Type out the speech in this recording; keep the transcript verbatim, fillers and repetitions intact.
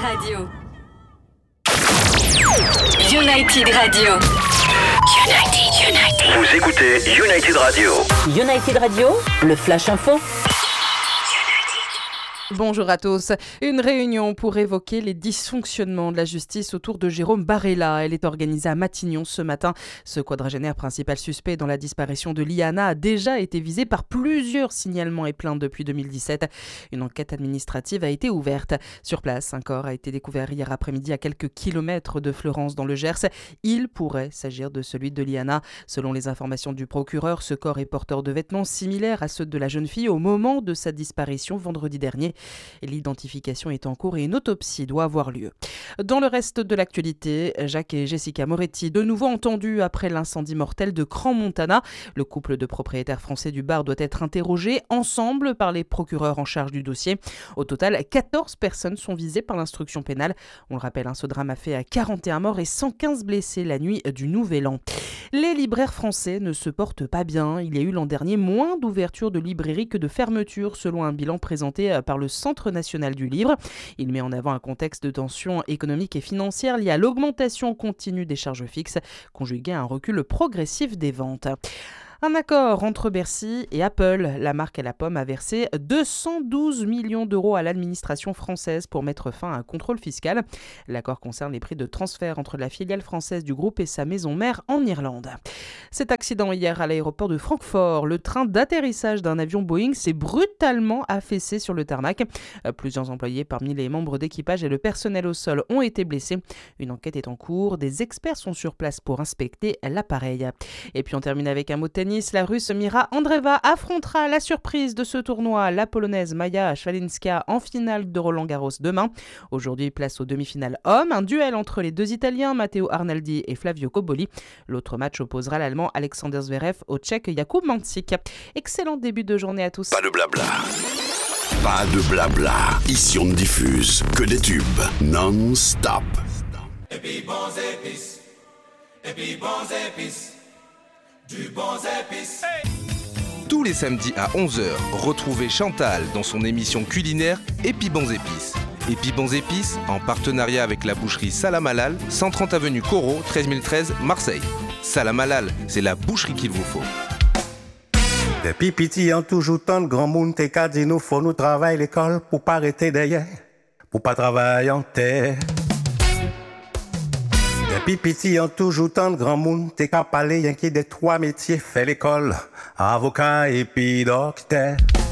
Radio. United Radio. United, United. Vous écoutez United Radio. United Radio, le Flash Info. Bonjour à tous. Une réunion pour évoquer les dysfonctionnements de la justice autour de Jérôme Barella. Elle est organisée à Matignon ce matin. Ce quadragénaire principal suspect dans la disparition de Liana a déjà été visé par plusieurs signalements et plaintes depuis deux mille dix-sept. Une enquête administrative a été ouverte. Sur place, un corps a été découvert hier après-midi à quelques kilomètres de Fleurance dans le Gers. Il pourrait s'agir de celui de Liana. Selon les informations du procureur, ce corps est porteur de vêtements similaires à ceux de la jeune fille au moment de sa disparition vendredi dernier. L'identification est en cours et une autopsie doit avoir lieu. Dans le reste de l'actualité, Jacques et Jessica Moretti, de nouveau entendus après l'incendie mortel de Crans-Montana. Le couple de propriétaires français du bar doit être interrogé ensemble par les procureurs en charge du dossier. Au total, quatorze personnes sont visées par l'instruction pénale. On le rappelle, hein, ce drame a fait quarante et un morts et cent quinze blessés la nuit du Nouvel An. Les libraires français ne se portent pas bien. Il y a eu l'an dernier moins d'ouvertures de librairies que de fermetures, selon un bilan présenté par le Centre national du livre. Il met en avant un contexte de tension économique et financière lié à l'augmentation continue des charges fixes, conjuguée à un recul progressif des ventes. Un accord entre Bercy et Apple. La marque à la pomme a versé deux cent douze millions d'euros à l'administration française pour mettre fin à un contrôle fiscal. L'accord concerne les prix de transfert entre la filiale française du groupe et sa maison mère en Irlande. Cet accident hier à l'aéroport de Francfort. Le train d'atterrissage d'un avion Boeing s'est brutalement affaissé sur le tarmac. Plusieurs employés parmi les membres d'équipage et le personnel au sol ont été blessés. Une enquête est en cours. Des experts sont sur place pour inspecter l'appareil. Et puis on termine avec un mot tennis. La Russe Mira Andreeva affrontera la surprise de ce tournoi, la Polonaise Maja Swiatekowska en finale de Roland-Garros demain. Aujourd'hui, place aux demi-finales hommes. Un duel entre les deux Italiens, Matteo Arnaldi et Flavio Cobolli. L'autre match opposera l'Allemand Alexander Zverev au Tchèque Jakub Mansik. Excellent début de journée à tous. Pas de blabla. Pas de blabla. Ici on ne diffuse que des tubes non-stop. Et puis bons épices. Et puis bons épices. Du bon épices. Hey. Tous les samedis à onze heures, retrouvez Chantal dans son émission culinaire Épi Bons Épices. Épi Bons Épices, en partenariat avec la boucherie Salam Halal, cent trente avenue Corot, treize mille treize, Marseille. Salam Halal, c'est la boucherie qu'il vous faut. Depuis petit, en toujours tant de grands monde, t'es qu'à dire nous faut nous travailler l'école pour pas arrêter derrière, pour pas travailler en terre. Depuis petit, en toujours tant de grands monde, t'es qu'à parler, y'en qui des trois métiers, fait l'école, avocat et puis docteur.